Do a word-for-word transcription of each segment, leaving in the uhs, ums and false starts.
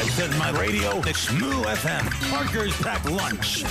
I set my radio at Moo F M. Parker's Packed Lunch.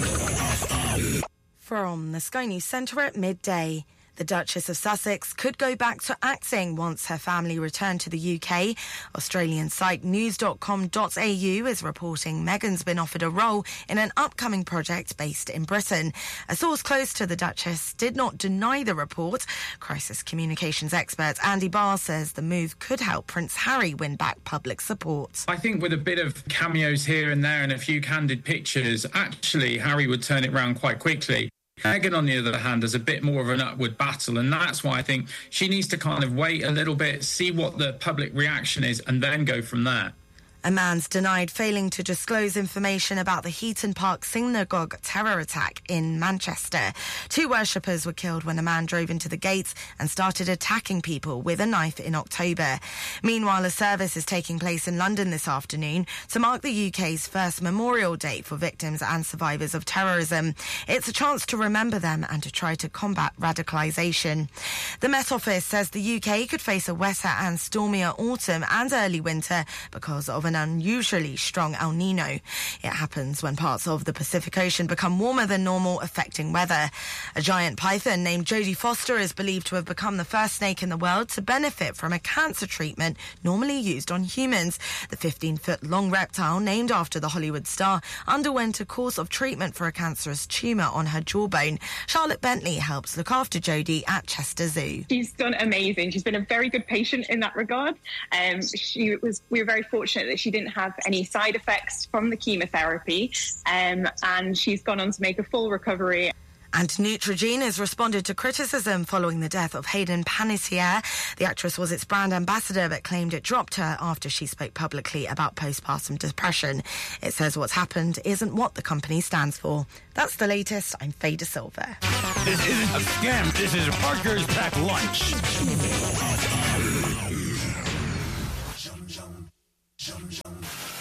From the Sky News Centre at midday. The Duchess of Sussex could go back to acting once her family return to the U K. Australian site news dot com dot a u is reporting Meghan's been offered a role in an upcoming project based in Britain. A source close to the Duchess did not deny the report. Crisis communications expert Andy Barr says the move could help Prince Harry win back public support. I think with a bit of cameos here and there and a few candid pictures, actually Harry would turn it round quite quickly. Meghan, on the other hand, has a bit more of an upward battle, and that's why I think she needs to kind of wait a little bit, see what the public reaction is, and then go from there. A man's denied failing to disclose information about the Heaton Park synagogue terror attack in Manchester. Two worshippers were killed when a man drove into the gates and started attacking people with a knife in October. Meanwhile, a service is taking place in London this afternoon to mark the U K's first Memorial Day for victims and survivors of terrorism. It's a chance to remember them and to try to combat radicalisation. The Met Office says the U K could face a wetter and stormier autumn and early winter because of an an unusually strong El Nino. It happens when parts of the Pacific Ocean become warmer than normal, affecting weather. A giant python named Jodie Foster is believed to have become the first snake in the world to benefit from a cancer treatment normally used on humans. The fifteen-foot-long reptile, named after the Hollywood star, underwent a course of treatment for a cancerous tumour on her jawbone. Charlotte Bentley helps look after Jodie at Chester Zoo. She's done amazing. She's been a very good patient in that regard. Um, she was. We were very fortunate that she didn't have any side effects from the chemotherapy, um, and she's gone on to make a full recovery. And Neutrogena has responded to criticism following the death of Hayden Panettiere. The actress was its brand ambassador but claimed it dropped her after she spoke publicly about postpartum depression. It says what's happened isn't what the company stands for. That's the latest. I'm Faye De Silva. This isn't a scam. This is Parker's Packed Lunch.